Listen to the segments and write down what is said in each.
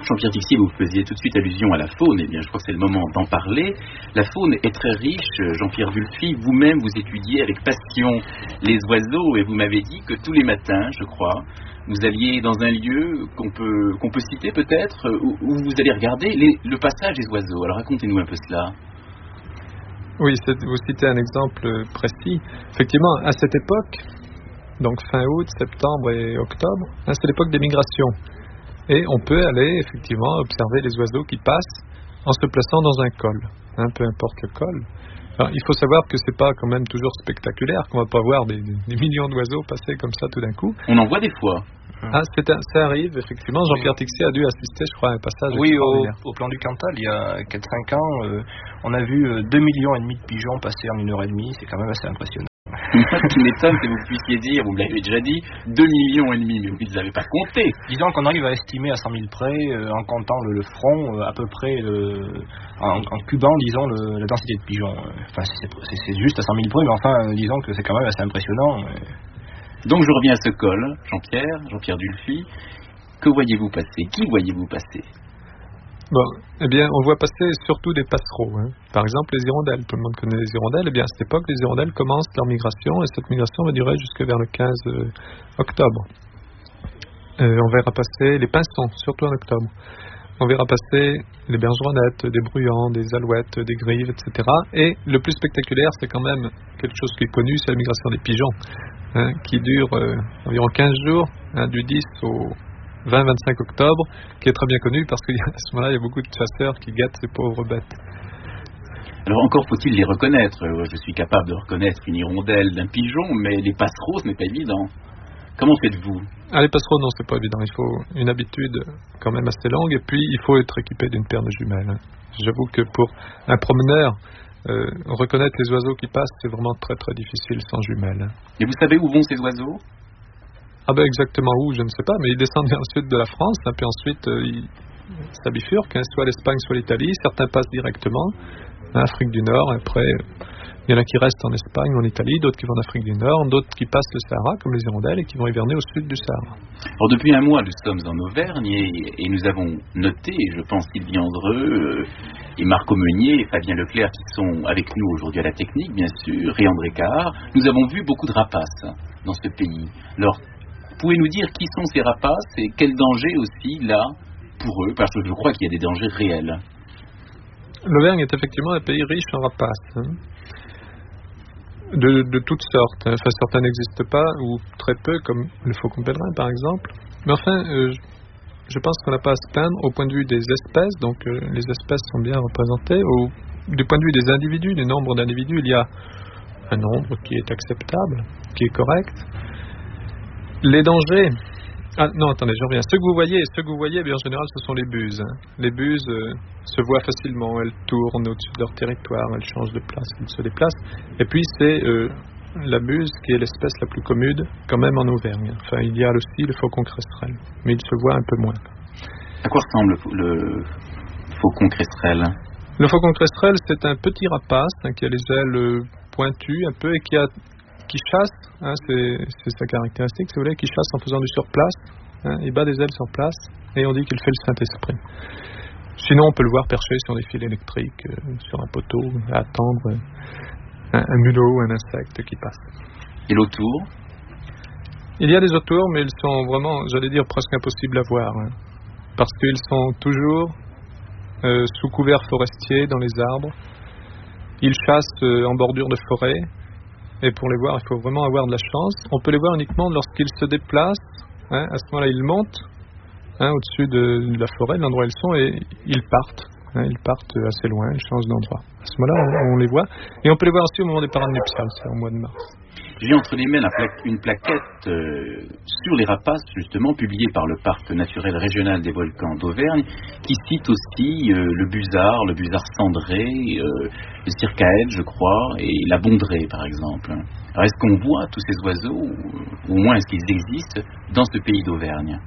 Jean-Pierre Tixier, vous faisiez tout de suite allusion à la faune. Eh bien, je crois que c'est le moment d'en parler. La faune est très riche. Jean-Pierre Wulffy, vous-même, vous étudiez avec passion les oiseaux et vous m'avez dit que tous les matins, je crois, vous alliez dans un lieu qu'on peut citer peut-être, où vous allez regarder le passage des oiseaux. Alors racontez-nous un peu cela. Oui, vous citez un exemple précis. Effectivement, à cette époque, donc fin août, septembre et octobre, c'est l'époque des migrations. Et on peut aller effectivement observer les oiseaux qui passent en se plaçant dans un col, peu importe le col. Alors, il faut savoir que c'est pas quand même toujours spectaculaire, qu'on va pas voir des millions d'oiseaux passer comme ça tout d'un coup. On en voit des fois. Ça arrive, effectivement. Jean-Pierre Tixier a dû assister, je crois, à un passage extraordinaire. Au plan du Cantal, il y a 4-5 ans, on a vu 2,5 millions de pigeons passer en 1h30. C'est quand même assez impressionnant. Ce qui m'étonne, c'est que vous puissiez dire, vous me l'avez déjà dit, 2,5 millions, mais vous ne les avez pas comptés. Disons qu'on arrive à estimer à 100 000 près, en comptant le front, à peu près, en cubant, disons, la densité de pigeons. Enfin, c'est juste à 100 000 près, mais enfin, disons que c'est quand même assez impressionnant. Donc je reviens à ce col, Jean-Pierre Wulffy. Que voyez-vous passer? Qui voyez-vous passer? Bon, eh bien, on voit passer surtout des passereaux. Par exemple, les hirondelles. Tout le monde connaît les hirondelles. Eh bien, à cette époque, les hirondelles commencent leur migration et cette migration va durer jusque vers le 15 octobre. On verra passer les pinsons, surtout en octobre. On verra passer les bergeronnettes, des bruyants, des alouettes, des grives, etc. Et le plus spectaculaire, c'est quand même quelque chose qui est connu, c'est la migration des pigeons, qui dure environ 15 jours, du 10 au 20-25 octobre, qui est très bien connu parce qu'à ce moment-là, il y a beaucoup de chasseurs qui gâtent ces pauvres bêtes. Alors encore faut-il les reconnaître. Je suis capable de reconnaître une hirondelle d'un pigeon, mais les passereaux, ce n'est pas évident. Comment faites-vous? Les passereaux, non, c'est pas évident. Il faut une habitude quand même assez longue, et puis il faut être équipé d'une paire de jumelles. J'avoue que pour un promeneur, reconnaître les oiseaux qui passent, c'est vraiment très très difficile sans jumelles. Et vous savez où vont ces oiseaux? Exactement où, je ne sais pas, mais ils descendent vers le sud de la France, puis ensuite ça bifurque, soit l'Espagne, soit l'Italie. Certains passent directement en Afrique du Nord, après il y en a qui restent en Espagne ou en Italie, d'autres qui vont en Afrique du Nord, d'autres qui passent le Sahara, comme les hirondelles, et qui vont hiverner au sud du Sahara. Alors depuis un mois, nous sommes en Auvergne et nous avons noté, je pense, Sylvie Andreu et Marc Aumenier et Fabien Leclerc qui sont avec nous aujourd'hui à la technique, bien sûr, et André Cahard. Nous avons vu beaucoup de rapaces dans ce pays. Alors, pouvez-nous dire qui sont ces rapaces et quel danger aussi, là, pour eux? Parce que je crois qu'il y a des dangers réels. L'Auvergne est effectivement un pays riche en rapaces, de toutes sortes. Enfin, certains n'existent pas, ou très peu, comme le faucon pèlerin, par exemple. Mais enfin, je pense qu'on n'a pas à se plaindre au point de vue des espèces, donc les espèces sont bien représentées. Du point de vue des individus, du nombre d'individus, il y a un nombre qui est acceptable, qui est correct. Les dangers... non, attendez, je reviens. Ceux que vous voyez, bien, en général, ce sont les buses. Les buses se voient facilement, elles tournent au-dessus de leur territoire, elles changent de place, elles se déplacent. Et puis, c'est la buse qui est l'espèce la plus commune, quand même, en Auvergne. Enfin, il y a aussi le faucon cresserelle, mais il se voit un peu moins. À quoi ressemble le faucon cresserelle? Le faucon cresserelle, c'est un petit rapace qui a les ailes pointues un peu et qui chasse, c'est sa caractéristique, si vous voulez, qui chasse en faisant du surplace, il bat des ailes sur place, et on dit qu'il fait le Saint-Esprit. Sinon, on peut le voir perché sur des fils électriques, sur un poteau, à attendre un mulot, un insecte qui passe. Et l'autour? Il y a des autours, mais ils sont vraiment, j'allais dire, presque impossibles à voir, parce qu'ils sont toujours sous couvert forestier, dans les arbres. Ils chassent en bordure de forêt, et pour les voir, il faut vraiment avoir de la chance. On peut les voir uniquement lorsqu'ils se déplacent. À ce moment-là, ils montent au-dessus de la forêt, de l'endroit où ils sont, et ils partent. Ils partent assez loin, ils changent d'endroit. À ce moment-là, on les voit. Et on peut les voir aussi au moment des parades nuptiales, c'est au mois de mars. J'ai entre les mains une plaquette sur les rapaces, justement, publiée par le Parc naturel régional des volcans d'Auvergne, qui cite aussi le busard cendré, le circaète, je crois, et la bondrée, par exemple. Alors, est-ce qu'on voit tous ces oiseaux, ou au moins est-ce qu'ils existent dans ce pays d'Auvergne?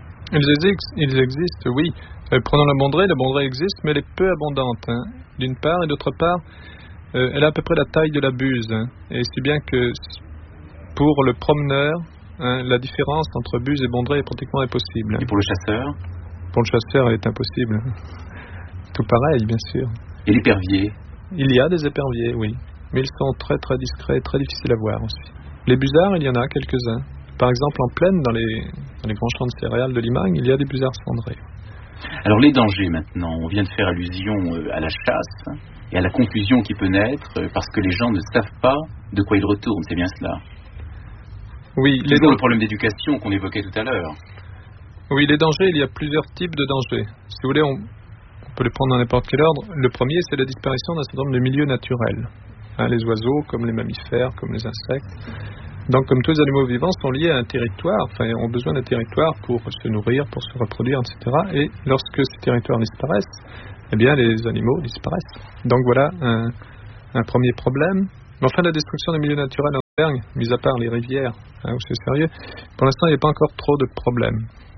Ils existent, oui. Prenons la bondrée existe, mais elle est peu abondante, d'une part, et d'autre part, elle a à peu près la taille de la buse, et si bien que pour le promeneur, la différence entre buse et bondrée est pratiquement impossible. Et pour le chasseur? pour le chasseur, elle est impossible. Tout pareil, bien sûr. Et l'épervier? Il y a des éperviers, oui. Mais ils sont très très discrets, très difficiles à voir aussi. Les busards, il y en a quelques-uns. Par exemple, en plaine, dans les grands champs de céréales de Limagne, il y a des busards cendrés. Alors les dangers maintenant, on vient de faire allusion à la chasse et à la confusion qui peut naître parce que les gens ne savent pas de quoi ils retournent, c'est bien cela? Oui, c'est le problème d'éducation qu'on évoquait tout à l'heure. Oui, les dangers, il y a plusieurs types de dangers. Si vous voulez, on peut les prendre dans n'importe quel ordre. Le premier, c'est la disparition d'un certain nombre de milieux naturels. Les oiseaux, comme les mammifères, comme les insectes. Donc, comme tous les animaux vivants, sont liés à un territoire, enfin, ont besoin d'un territoire pour se nourrir, pour se reproduire, etc. Et lorsque ces territoires disparaissent, eh bien, les animaux disparaissent. Donc, voilà un premier problème. Mais enfin, la destruction des milieux naturels en Auvergne, mis à part les rivières, où c'est sérieux, pour l'instant, il n'y a pas encore trop de problèmes.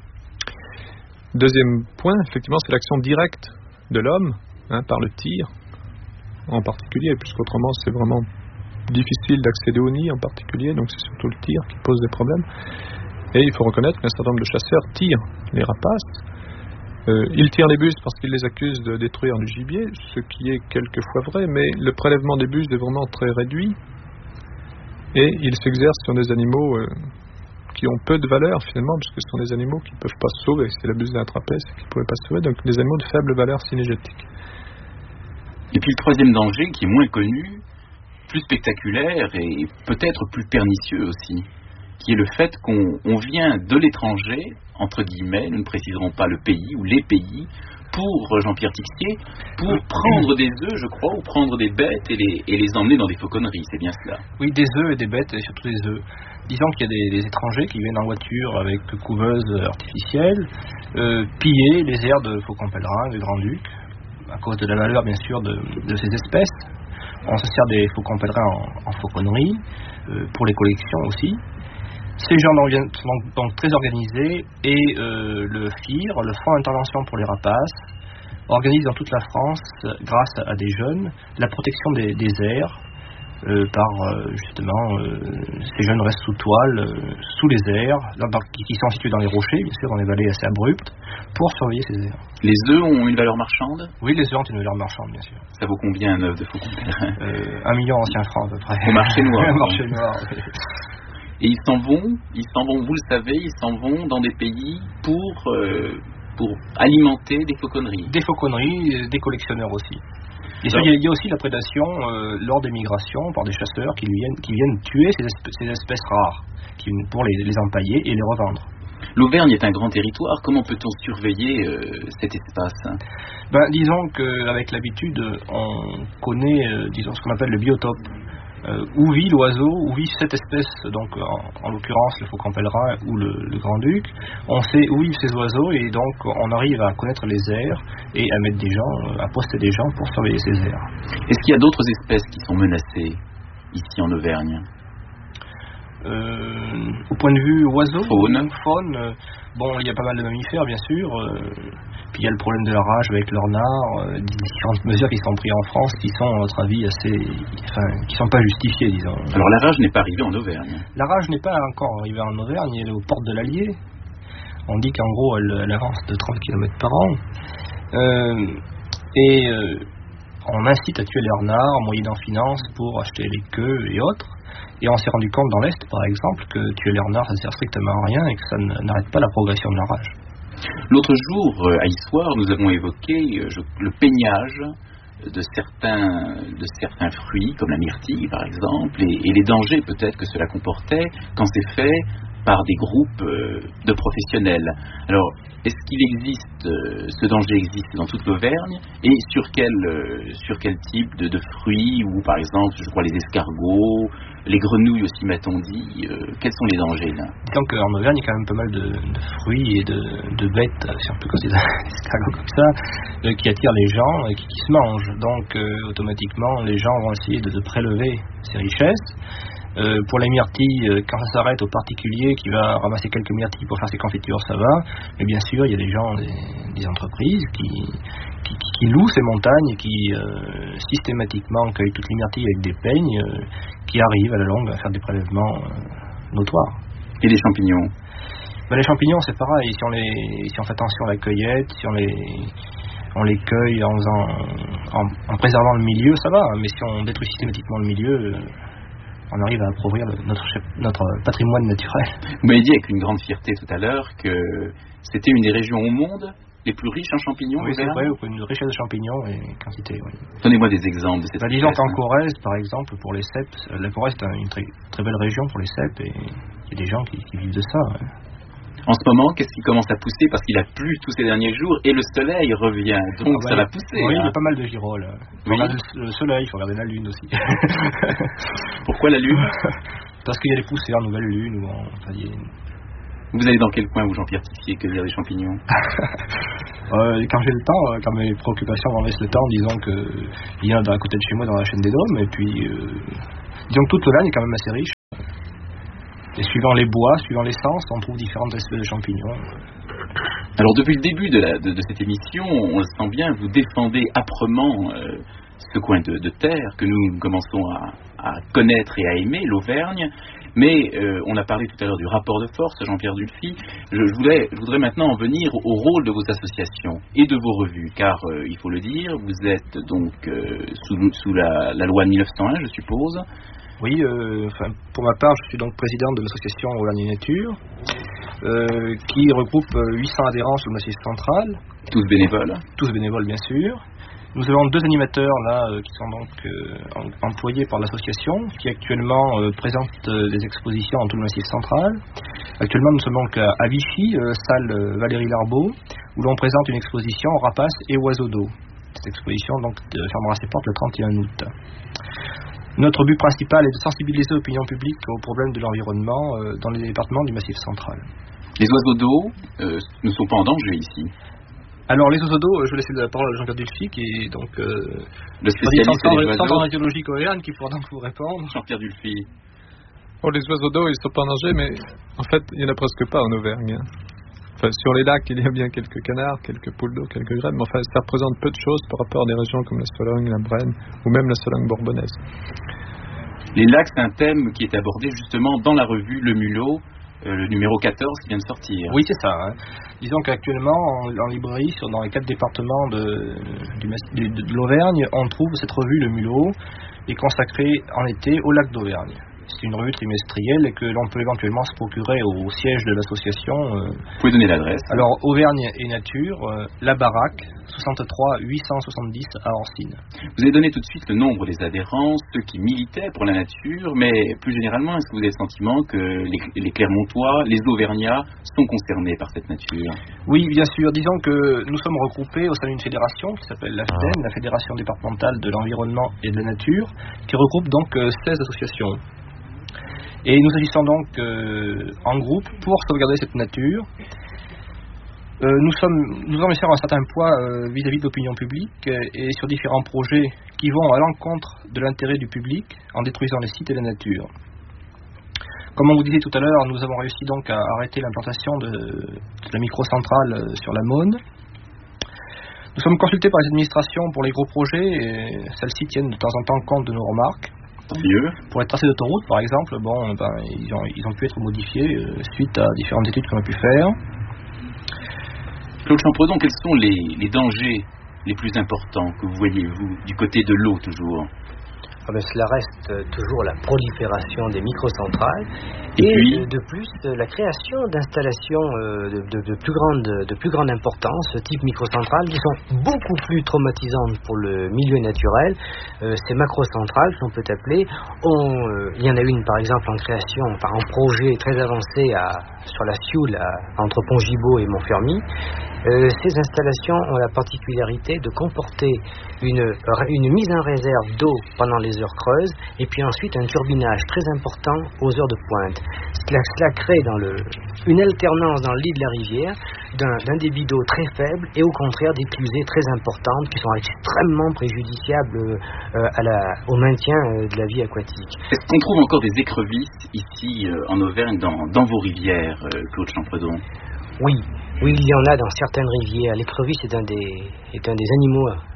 Deuxième point, effectivement, c'est l'action directe de l'homme, par le tir, en particulier, puisqu'autrement, c'est vraiment difficile d'accéder au nid en particulier, donc c'est surtout le tir qui pose des problèmes. Et il faut reconnaître qu'un certain nombre de chasseurs tirent les rapaces. Ils tirent les buses parce qu'ils les accusent de détruire du gibier, ce qui est quelquefois vrai, mais le prélèvement des buses est vraiment très réduit et ils s'exercent sur des animaux qui ont peu de valeur finalement, puisque ce sont des animaux qui ne peuvent pas se sauver. Si la buse l'a attrapé, c'est qu'ils ne pouvaient pas se sauver, donc des animaux de faible valeur cinégétique. Et puis le troisième danger, qui est moins connu, plus spectaculaire et peut-être plus pernicieux aussi, qui est le fait qu'on vient de l'étranger, entre guillemets, nous ne préciserons pas le pays ou les pays, pour Jean-Pierre Tixier, pour prendre des œufs, je crois, ou prendre des bêtes et les emmener dans des fauconneries, c'est bien cela? Oui, des œufs et des bêtes, et surtout des œufs. Disons qu'il y a des étrangers qui viennent en voiture avec couveuses artificielles, piller les aires de faucons pèlerins, de grands-ducs, à cause de la valeur, bien sûr, de ces espèces. On se sert des faucons pèlerins en fauconnerie, pour les collections aussi. Ces gens sont donc très organisés et le FIR, le Fonds d'intervention pour les rapaces, organise dans toute la France, grâce à des jeunes, la protection des aires justement, ces jeunes restent sous toile, sous les aires, qui sont situés dans les rochers, bien sûr, dans les vallées assez abruptes, pour surveiller ces aires. Les œufs ont une valeur marchande? Oui, les œufs ont une valeur marchande, bien sûr. Ça vaut combien un œuf de faucon pèlerin? 1 million anciens francs à peu près. Au marché noir. Au marché noir. Et ils s'en vont, vous le savez, ils s'en vont dans des pays pour alimenter des fauconneries. Des fauconneries, des collectionneurs aussi. Et il y a aussi la prédation lors des migrations par des chasseurs qui viennent tuer ces espèces rares pour les empailler et les revendre. L'Auvergne est un grand territoire, comment peut-on surveiller cet espace? Disons qu'avec l'habitude, on connaît ce qu'on appelle le biotope. Où vit l'oiseau, où vit cette espèce, donc en l'occurrence le faucon pèlerin ou le grand-duc. On sait où vivent ces oiseaux et donc on arrive à connaître les aires et à mettre des gens, à poster des gens pour surveiller ces aires. Est-ce qu'il y a d'autres espèces qui sont menacées ici en Auvergne? Au point de vue oiseaux, faune, il y a pas mal de mammifères bien sûr, puis il y a le problème de la rage avec le renard, différentes mesures qui sont prises en France qui sont à notre avis qui sont pas justifiées, disons. Alors la rage n'est pas arrivée en Auvergne? La rage n'est pas encore arrivée en Auvergne, elle est aux portes de l'Allier. On dit qu'en gros elle avance de 30 km par an, on incite à tuer les renards moyennant finance pour acheter les queues et autres. Et on s'est rendu compte dans l'Est, par exemple, que tuer les renards, ça ne sert strictement à rien et que ça n'arrête pas la progression de la rage. L'autre jour, à Issoire, nous avons évoqué le peignage de certains fruits, comme la myrtille, par exemple, et les dangers peut-être que cela comportait quand c'est fait par des groupes de professionnels. Alors, est-ce qu'il existe, ce danger existe dans toute l'Auvergne, et sur quel type de fruits, ou par exemple, je crois les escargots, les grenouilles aussi m'a-t-on dit, quels sont les dangers là? Disons qu'en Auvergne, il y a quand même pas mal de fruits et de bêtes, si on peut considérer des escargots comme ça, qui attirent les gens et qui se mangent. Donc, automatiquement, les gens vont essayer de prélever ces richesses. Pour les myrtilles, quand ça s'arrête au particulier qui va ramasser quelques myrtilles pour faire ses confitures, ça va. Mais bien sûr, il y a des gens, des entreprises qui louent ces montagnes et qui systématiquement cueillent toutes les myrtilles avec des peignes qui arrivent à la longue à faire des prélèvements notoires. Et les champignons? Les champignons, c'est pareil. Si on fait attention à la cueillette, si on les cueille en préservant le milieu, ça va. Mais si on détruit systématiquement le milieu, on arrive à appauvrir notre patrimoine naturel. Vous m'avez dit avec une grande fierté tout à l'heure que c'était une des régions au monde les plus riches en champignons. Oui, c'est vrai, une richesse de champignons et quantité. Oui. Donnez-moi des exemples de cette richesse. Disons qu'en Corrèze, par exemple, pour les cèpes, la Corrèze est une très, très belle région pour les cèpes et il y a des gens qui vivent de ça. Ouais. En ce moment, qu'est-ce qui commence à pousser parce qu'il a plu tous ces derniers jours et le soleil revient, donc ça va pousser. Oui, il y a pas mal de girolles. Oui. Le soleil, il faut regarder la lune aussi. Pourquoi la lune? Parce qu'il y a des poussées en nouvelle lune. Vous allez dans quel coin, vous, Jean-Pierre Tissier, cueillir des champignons? Quand j'ai le temps, quand mes préoccupations m'en laissent le temps, disons qu'il y en a à côté de chez moi dans la chaîne des Dômes, et puis disons que toute l'Auvergne est quand même assez riche. Et suivant les bois, suivant l'essence, on trouve différentes espèces de champignons. Alors depuis le début de cette émission, on le sent bien, vous défendez âprement ce coin de terre que nous commençons à connaître et à aimer, l'Auvergne. Mais on a parlé tout à l'heure du rapport de force, Jean-Pierre Dulphy. Je voudrais maintenant en venir au rôle de vos associations et de vos revues, car il faut le dire, vous êtes donc sous la loi de 1901, je suppose. Oui, pour ma part, je suis donc président de l'association Auvergne Nature, qui regroupe 800 adhérents sur le Massif central. Tous bénévoles? Tous bénévoles, bien sûr. Nous avons 2 animateurs là qui sont donc employés par l'association, qui actuellement présentent des expositions dans tout le Massif central. Actuellement, nous sommes donc à Vichy, salle Valérie Larbeau, où l'on présente une exposition rapaces et oiseaux d'eau. Cette exposition donc fermera ses portes le 31 août. Notre but principal est de sensibiliser l'opinion publique aux problèmes de l'environnement dans les départements du Massif central. Les oiseaux d'eau ne sont pas en danger ici? Alors les oiseaux d'eau, je vais laisser la parole à Jean-Pierre Dulphy, qui est donc le spécialiste des centre radiologique Auvergne, qui pourra donc vous répondre. Jean-Pierre Dulphy. Oh, les oiseaux d'eau, ils sont pas en danger, mais en fait, il n'y en a presque pas en Auvergne. Enfin, sur les lacs, il y a bien quelques canards, quelques poules d'eau, quelques grèbes, mais enfin, ça représente peu de choses par rapport à des régions comme la Sologne, la Brenne, ou même la Sologne bourbonnaise. Les lacs, c'est un thème qui est abordé justement dans la revue Le Mulot, le numéro 14 qui vient de sortir. Oui, c'est ça. Hein. Disons qu'actuellement, en librairie, dans les 4 départements de l'Auvergne, on trouve cette revue Le Mulot, est consacrée en été au lac d'Auvergne. C'est une revue trimestrielle et que l'on peut éventuellement se procurer au siège de l'association. Vous pouvez donner l'adresse? Alors, Auvergne et Nature, La Baraque, 63 870 à Orsine. Vous avez donné tout de suite le nombre des adhérents, ceux qui militaient pour la nature, mais plus généralement, est-ce que vous avez le sentiment que les Clermontois, les Auvergnats sont concernés par cette nature? Oui, bien sûr. Disons que nous sommes regroupés au sein d'une fédération qui s'appelle la FDEN, la Fédération départementale de l'environnement et de la nature, qui regroupe donc 16 associations. Et nous agissons donc en groupe pour sauvegarder cette nature. Nous avons un certain poids vis-à-vis de l'opinion publique et sur différents projets qui vont à l'encontre de l'intérêt du public en détruisant les sites et la nature. Comme on vous disait tout à l'heure, nous avons réussi donc à arrêter l'implantation de la microcentrale sur la Maune. Nous sommes consultés par les administrations pour les gros projets et celles-ci tiennent de temps en temps compte de nos remarques. Pour les tracés d'autoroute, par exemple, ils ont pu être modifiés suite à différentes études qu'on a pu faire. Claude Champredon, quels sont les dangers les plus importants que vous voyez, vous, du côté de l'eau toujours? Cela reste toujours la prolifération des microcentrales et puis, de plus la création d'installations de plus grande importance, type microcentrales, qui sont beaucoup plus traumatisantes pour le milieu naturel. Ces macrocentrales, si on peut appeler, il y en a une par exemple en création, en projet très avancé sur la Sioule, entre Pont-Gibaud et Montfermy. Ces installations ont la particularité de comporter une mise en réserve d'eau pendant les heures creuses et puis ensuite un turbinage très important aux heures de pointe. Cela crée une alternance dans le lit de la rivière d'un débit d'eau très faible et au contraire d'éclusées très importantes qui sont extrêmement préjudiciables au maintien de la vie aquatique. Est-ce qu'on trouve encore des écrevisses ici en Auvergne dans vos rivières, Claude Champredon? Oui, il y en a dans certaines rivières. L'écrevisse est un des animaux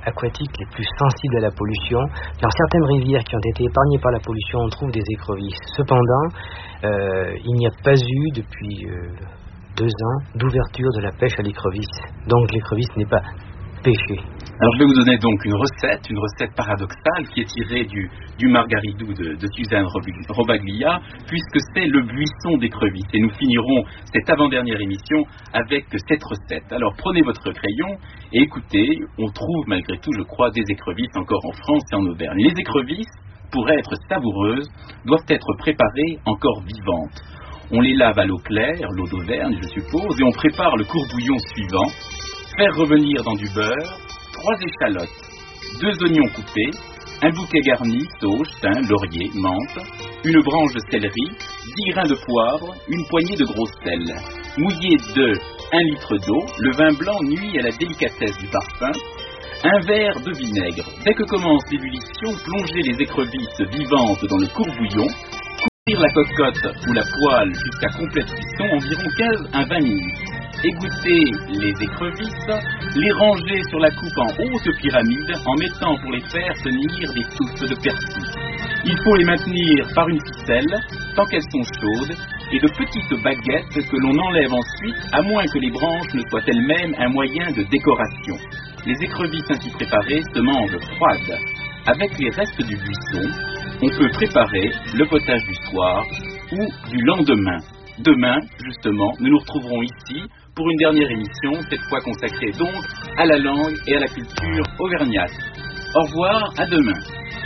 aquatiques les plus sensibles à la pollution. Dans certaines rivières qui ont été épargnées par la pollution, on trouve des écrevisses. Cependant, il n'y a pas eu depuis 2 ans d'ouverture de la pêche à l'écrevisse. Donc l'écrevisse n'est pas pêchée. Alors je vais vous donner donc une recette paradoxale qui est tirée du Margaridou de Suzanne Robaglia, puisque c'est le buisson d'écrevisse. Et nous finirons cette avant-dernière émission avec cette recette. Alors prenez votre crayon et écoutez, on trouve malgré tout, je crois, des écrevisses encore en France et en Auvergne. Les écrevisses, pour être savoureuses, doivent être préparées encore vivantes. On les lave à l'eau claire, l'eau d'Auvergne je suppose, et on prépare le courbouillon suivant. Faire revenir dans du beurre 3 échalotes, 2 oignons coupés, un bouquet garni, sauge, thym, laurier, menthe, une branche de céleri, 10 grains de poivre, une poignée de gros sel. Mouillé de 1 litre d'eau, le vin blanc nuit à la délicatesse du parfum. Un verre de vinaigre. Dès que commence l'ébullition, plongez les écrevisses vivantes dans le courbouillon. Couvrir la cocotte ou la poêle jusqu'à complète cuisson, environ 15 à 20 minutes. Égoutter les écrevisses, les ranger sur la coupe en haute pyramide en mettant pour les faire tenir des touffes de persil. Il faut les maintenir par une ficelle tant qu'elles sont chaudes et de petites baguettes que l'on enlève ensuite à moins que les branches ne soient elles-mêmes un moyen de décoration. Les écrevisses ainsi préparées se mangent froides. Avec les restes du buisson, on peut préparer le potage du soir ou du lendemain. Demain, justement, nous nous retrouverons ici pour une dernière émission, cette fois consacrée donc à la langue et à la culture auvergnate. Au revoir, à demain.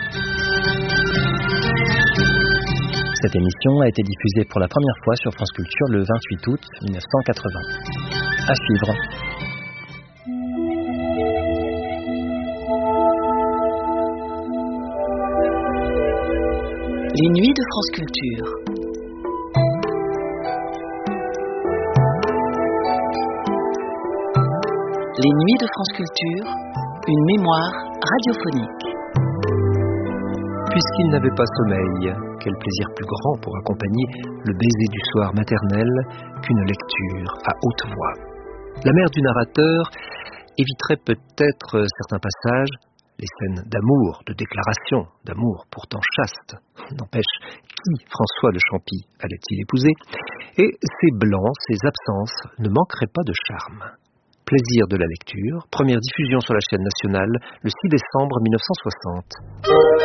Cette émission a été diffusée pour la première fois sur France Culture le 28 août 1980. À suivre. Les nuits de France Culture. Les nuits de France Culture, une mémoire radiophonique. Puisqu'il n'avait pas sommeil, quel plaisir plus grand pour accompagner le baiser du soir maternel qu'une lecture à haute voix. La mère du narrateur éviterait peut-être certains passages, les scènes d'amour, de déclaration, d'amour pourtant chaste. N'empêche, qui François de Champy allait-il épouser? Et ces blancs, ces absences ne manqueraient pas de charme. Plaisir de la lecture, première diffusion sur la chaîne nationale le 6 décembre 1960.